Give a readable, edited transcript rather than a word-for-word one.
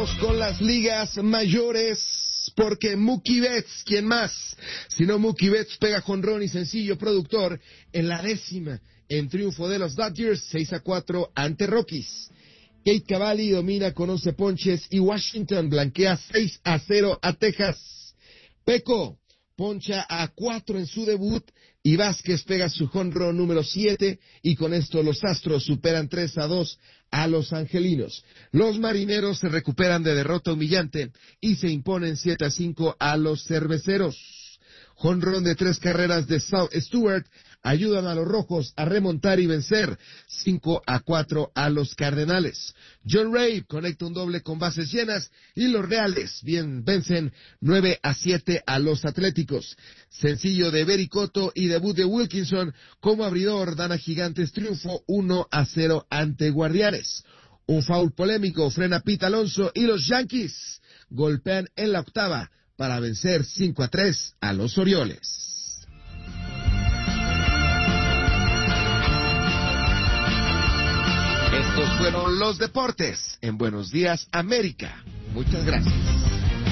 Vamos con las ligas mayores, porque Mookie Betts, ¿quién más? Si no Mookie Betts pega jonrón y sencillo productor en la 10ª en triunfo de los Dodgers 6-4 ante Rockies. Kate Cavalli domina con 11 ponches y Washington blanquea 6-0 a Texas. Peco poncha a 4 en su debut y Vázquez pega su jonrón número 7 y con esto los Astros superan 3-2 a los Angelinos. Los Marineros se recuperan de derrota humillante y se imponen 7-5 a los Cerveceros. Jonrón de 3 carreras de South Stewart ayudan a los Rojos a remontar y vencer 5-4 a los Cardenales. John Ray conecta un doble con bases llenas y los Reales vencen 9-7 a los Atléticos. Sencillo de Berry Cotto y debut de Wilkinson como abridor dan a Gigantes triunfo 1-0 ante Guardianes. Un foul polémico frena a Pete Alonso y los Yankees golpean en la 8ª para vencer 5-3 a los Orioles. Estos fueron los deportes en Buenos Días América. Muchas gracias.